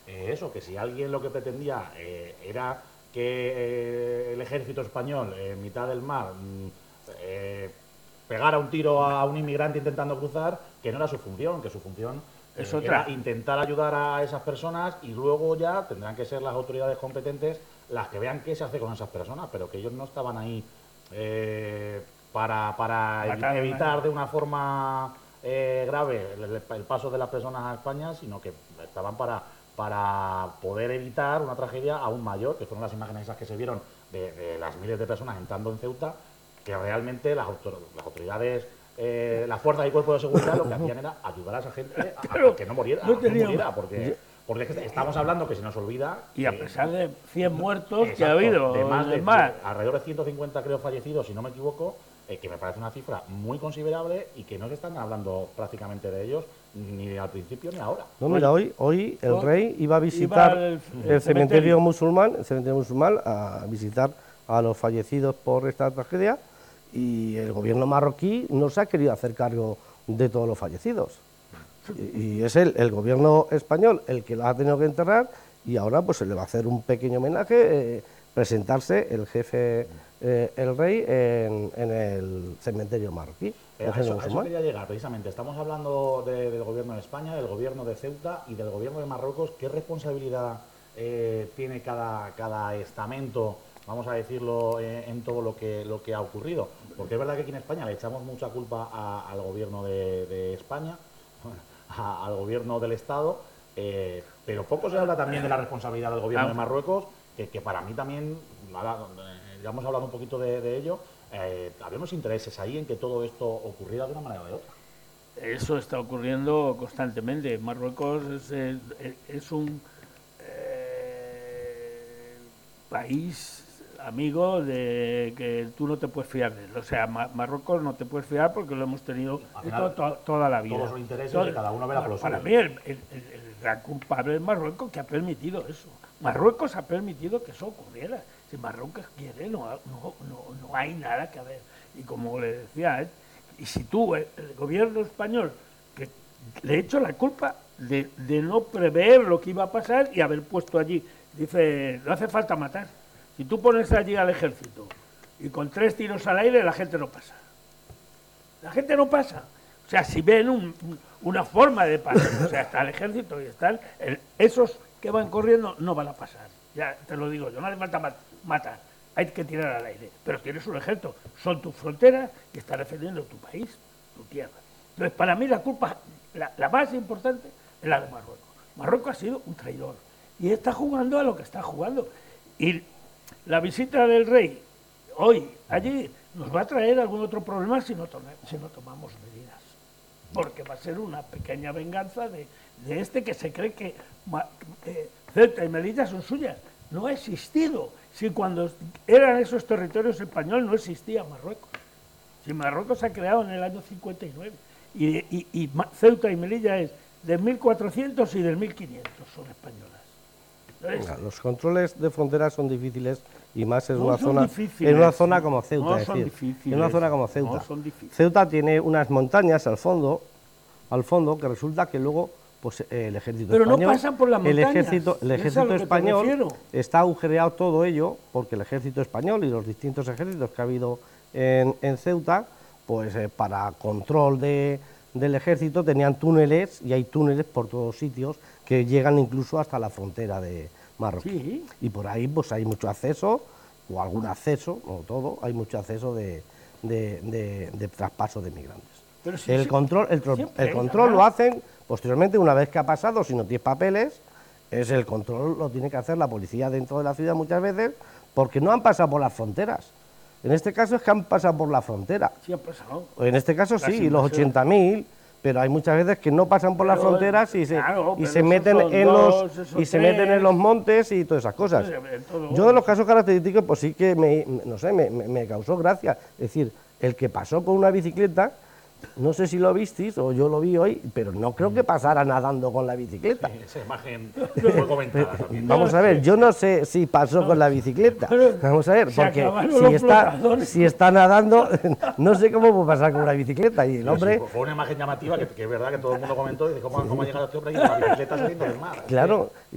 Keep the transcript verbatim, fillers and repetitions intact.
eh, eso, que si alguien lo que pretendía eh, era que eh, el ejército español en mitad del mar mm, eh, pegara un tiro a un inmigrante intentando cruzar, que no era su función, que su función Es eh, era otra. intentar ayudar a esas personas y luego ya tendrán que ser las autoridades competentes las que vean qué se hace con esas personas, pero que ellos no estaban ahí eh, para, para Matar a evitar nadie. de una forma eh, grave el, el paso de las personas a España, sino que estaban para, para poder evitar una tragedia aún mayor, que fueron las imágenes esas que se vieron de, de las miles de personas entrando en Ceuta, que realmente las, autor las autoridades, eh, las fuerzas y cuerpos de seguridad lo que hacían era ayudar a esa gente a, a que no muriera, no no teníamos- muriera porque, porque es que estamos hablando que se nos olvida. Y a que- pesar de cien muertos que Exacto, ha habido de más en de, el mar, de alrededor de ciento cincuenta creo fallecidos, si no me equivoco, eh, que me parece una cifra muy considerable y que no se están hablando prácticamente de ellos ni al principio ni ahora. No, mira, hoy, hoy el Hoy rey iba a iba visitar al- el, el cementerio, cementerio. musulmán, el cementerio musulmán, a visitar a los fallecidos por esta tragedia, y el gobierno marroquí no se ha querido hacer cargo de todos los fallecidos. Y, y es el, el gobierno español el que los ha tenido que enterrar, y ahora pues se le va a hacer un pequeño homenaje, eh, presentarse el jefe, eh, el rey, en, en el cementerio marroquí. Eh, el a, cementerio eso, a eso musulmán. quería llegar, precisamente. Estamos hablando de- del gobierno de España, del gobierno de Ceuta y del gobierno de Marruecos. ¿Qué responsabilidad eh, tiene cada, cada estamento, vamos a decirlo, eh, en todo lo que, lo que ha ocurrido? Porque es verdad que aquí en España le echamos mucha culpa a- al gobierno de, de España, a- al gobierno del Estado, eh, pero poco se habla también de la responsabilidad del gobierno Ah. de Marruecos, que, que para mí también, ahora, eh, ya hemos hablado un poquito de, de ello, eh, habemos intereses ahí en que todo esto ocurriera de una manera o de otra. eso está ocurriendo constantemente. Marruecos es, es- es un eh, país amigo de que tú no te puedes fiar de él. O sea, Ma- Marruecos no te puedes fiar porque lo hemos tenido Al to- final, to- toda la vida. todos son intereses Todo- y cada uno vela por lo Para suyo. mí el, el- el- el gran culpable es Marruecos, que ha permitido eso. Marruecos ha permitido que eso ocurriera. Si Marruecos quiere, no, ha- no, no, no hay nada que ver. Y como le decía, ¿eh? Y si tú, el, el gobierno español, que le echo la culpa de, de no prever lo que iba a pasar y haber puesto allí, dice, no hace falta matar. Si tú pones allí al ejército y con tres tiros al aire, la gente no pasa. La gente no pasa. O sea, si ven un- un- una forma de pasar, o sea, está el ejército y están, el- esos que van corriendo no van a pasar. Ya te lo digo yo, no hace falta mat- matar, hay que tirar al aire. Pero tienes un ejército, son tus fronteras y está defendiendo tu país, tu tierra. Entonces, para mí la culpa, la, la más importante, es la de Marruecos. Marruecos ha sido un traidor y está jugando a lo que está jugando. Y la visita del rey hoy allí nos va a traer algún otro problema si no, tome- si no tomamos medidas. Porque va a ser una pequeña venganza de, de este que se cree que Ma- eh, Ceuta y Melilla son suyas. No ha existido. Si cuando eran esos territorios españoles no existía Marruecos. Si Marruecos se ha creado en el año cincuenta y nueve. Y, y- y Ma- Ceuta y Melilla es del mil cuatrocientos y del mil quinientos, son españolas. Entonces, Venga, los controles de fronteras son difíciles, y más en No una son zona difíciles, en una zona como Ceuta, no es son decir, difíciles, en una zona como no Ceuta. son difíciles. Ceuta tiene unas montañas al fondo, al fondo que resulta que luego pues eh, el ejército Pero no español, pasan por las el montañas, ejército, el es a ejército lo que te español refiero. está agujereado todo ello porque el ejército español y los distintos ejércitos que ha habido en, en Ceuta, pues eh, para control de, del ejército tenían túneles, y hay túneles por todos sitios que llegan incluso hasta la frontera de Marruecos. Sí. Y por ahí pues hay mucho acceso, o algún acceso, no todo, hay mucho acceso de, de, de- de traspaso de migrantes. Pero sí, el sí, control, el, tro- siempre el hay, control lo ¿verdad? hacen posteriormente, una vez que ha pasado, si no tienes papeles, es el control lo tiene que hacer la policía dentro de la ciudad muchas veces, porque no han pasado por las fronteras. En este caso es que han pasado por la frontera. Sí ha pasado. En este caso Las sí, los invasiones. ochenta mil, pero hay muchas veces que no pasan por las Pero, fronteras y se, claro, y pero se esos meten son en dos, los esos y se meten en tres. los montes y todas esas cosas. Sí, en todo. Yo de los casos característicos, pues sí que me, no sé, me, me- me causó gracia. Es decir, el que pasó con una bicicleta, no sé si lo visteis o yo lo vi hoy, pero no creo que pasara nadando con la bicicleta. Esa imagen fue comentada también. Vamos a ver, yo no sé si pasó con la bicicleta. Vamos a ver, Se porque acabaron si los está, flotadores. si está nadando, no sé cómo puede pasar con una bicicleta. Y el Sí, hombre, fue una imagen llamativa que, que es verdad que todo el mundo comentó, y dice, ¿cómo, cómo ha llegado este hombre aquí con la bicicleta saliendo del mar? claro,